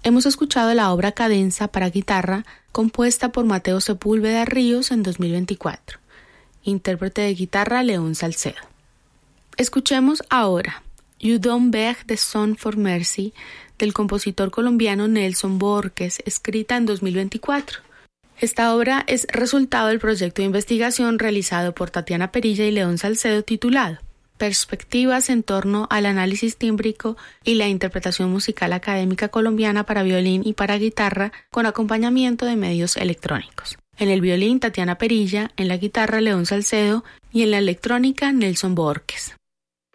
Hemos escuchado la obra Cadenza para guitarra, compuesta por Mateo Sepúlveda Ríos en 2024. Intérprete de guitarra León Salcedo. Escuchemos ahora You Don't Beg the Sun for Mercy del compositor colombiano Nelson Borges, escrita en 2024. Esta obra es resultado del proyecto de investigación realizado por Tatiana Perilla y León Salcedo titulado Perspectivas en torno al análisis tímbrico y la interpretación musical académica colombiana para violín y para guitarra con acompañamiento de medios electrónicos. En el violín Tatiana Perilla, en la guitarra León Salcedo y en la electrónica Nelson Borges.